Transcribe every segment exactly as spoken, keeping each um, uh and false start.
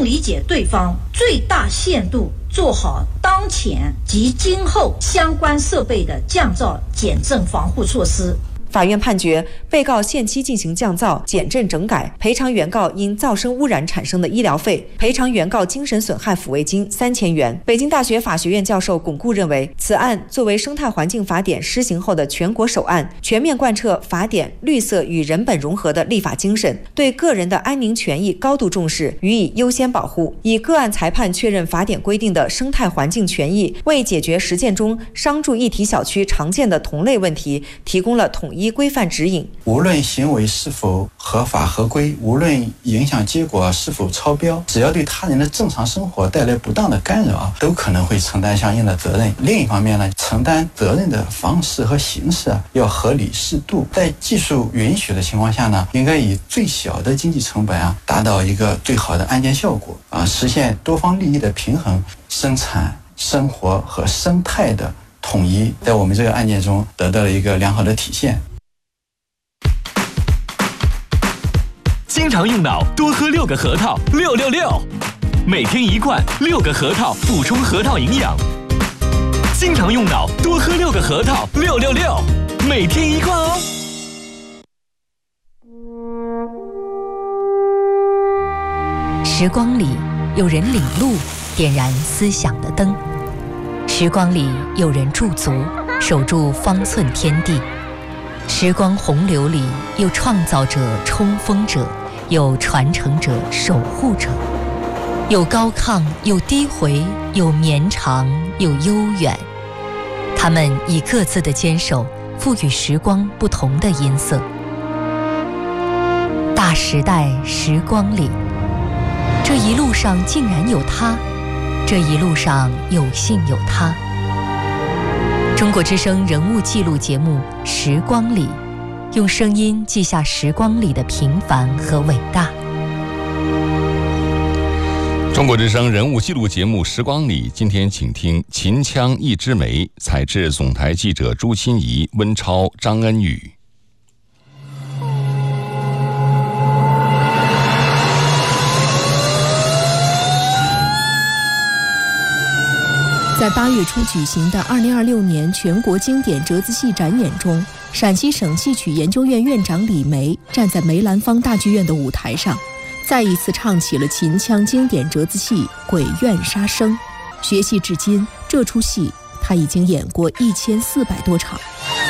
更理解对方，最大限度做好当前及今后相关设备的降噪减震防护措施。 法院判决被告限期进行降噪、减震整改，赔偿原告因噪声污染产生的医疗费，赔偿原告精神损害抚慰金三千元。北京大学法学院教授巩固认为，此案作为生态环境法典施行后的全国首案，全面贯彻法典绿色与人本融合的立法精神，对个人的安宁权益高度重视，予以优先保护。以个案裁判确认法典规定的生态环境权益，为解决实践中商住一体小区常见的同类问题提供了统一规范指引。 无论行为是否合法合规，无论影响结果是否超标，只要对他人的正常生活带来不当的干扰，都可能会承担相应的责任。另一方面呢，承担责任的方式和形式啊，要合理适度，在技术允许的情况下呢，应该以最小的经济成本啊，达到一个最好的安全效果啊，实现多方利益的平衡，生产、生活和生态的统一，在我们这个案件中得到了一个良好的体现。 经常用脑，多喝六个核桃，六六六，每天一罐，六个核桃，补充核桃营养。经常用脑，多喝六个核桃，六六六，每天一罐哦。 时光里有人领路，点燃思想的灯；时光里有人驻足，守住方寸天地；时光洪流里有创造者、冲锋者，有传承者、守护者，有高亢，有低回，有绵长，有悠远。他们以各自的坚守，赋予时光不同的音色。大时代时光里，这一路上竟然有他，这一路上有幸有他。中国之声人物记录节目《时光里》，用声音记下时光里的平凡和伟大。 中国之声人物记录节目《时光里》，今天请听秦腔一枝梅，采制总台记者朱欣怡、温超、张恩宇。 在八月初举行的二零二六年全国经典折子戏展演中，陕西省戏曲研究院院长李梅站在梅兰芳大剧院的舞台上，再一次唱起了秦腔经典折子戏《鬼怨杀生》。学戏至今，这出戏他已经演过一千四百多场。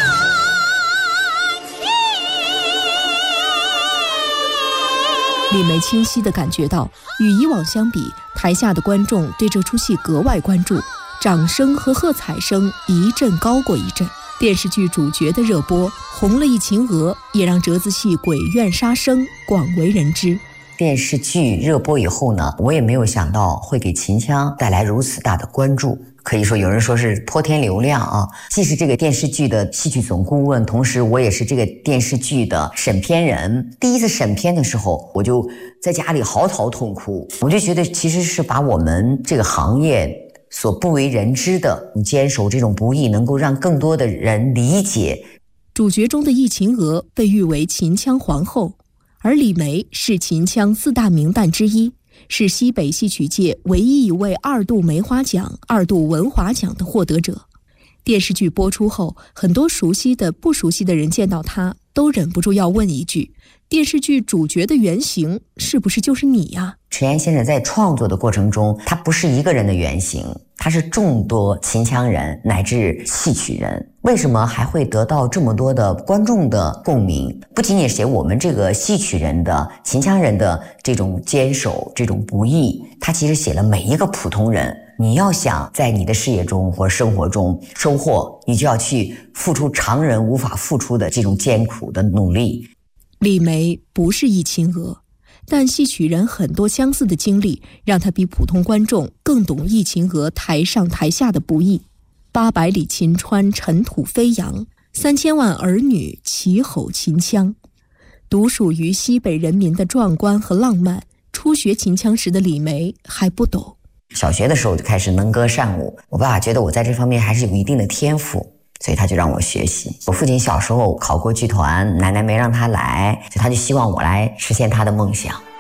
李梅清晰地感觉到，与以往相比，台下的观众对这出戏格外关注，掌声和喝彩声一阵高过一阵。电视剧主角的热播，红了一秦娥，也让折子戏《鬼怨杀生》广为人知。 电视剧热播以后呢，我也没有想到会给秦腔带来如此大的关注，可以说有人说是泼天流量啊。既是这个电视剧的戏曲总顾问，同时我也是这个电视剧的审片人。第一次审片的时候，我就在家里嚎啕痛哭，我就觉得其实是把我们这个行业所不为人知的坚守这种不易，能够让更多的人理解。 主角中的易秦娥被誉为秦腔皇后，而李梅是秦腔四大名旦之一，是西北戏曲界唯一一位二度梅花奖、二度文华奖的获得者。电视剧播出后，很多熟悉的、不熟悉的人见到她，都忍不住要问一句：电视剧主角的原型是不是就是你呀？ 陈岩先生在创作的过程中，他不是一个人的原型，他是众多秦腔人乃至戏曲人。为什么还会得到这么多的观众的共鸣？不仅仅写我们这个戏曲人的、秦腔人的这种坚守、这种不易，他其实写了每一个普通人。你要想在你的事业中或生活中收获，你就要去付出常人无法付出的这种艰苦的努力。 李梅不是易秦娥，但戏曲人很多相似的经历，让他比普通观众更懂易秦娥台上台下的不易。八百里秦川尘土飞扬，三千万儿女齐吼秦腔，独属于西北人民的壮观和浪漫，初学秦腔时的李梅还不懂。 小学的时候就开始能歌善舞，我爸爸觉得我在这方面还是有一定的天赋，所以他就让我学习。我父亲小时候考过剧团，奶奶没让他来，所以他就希望我来实现他的梦想。